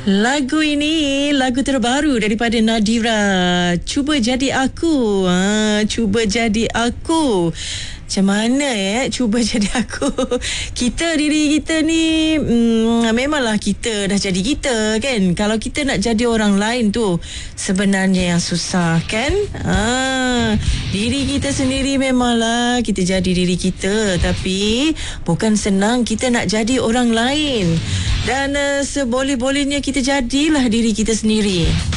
Lagu ini lagu terbaru daripada Nadira. Cuba jadi aku. Cuba jadi aku. Macam mana cuba jadi aku. Diri kita ni memanglah kita dah jadi kita kan. Kalau kita nak jadi orang lain tu sebenarnya yang susah kan. Diri kita sendiri memanglah kita jadi diri kita, tapi bukan senang kita nak jadi orang lain. Dan seboleh-bolehnya kita jadilah diri kita sendiri.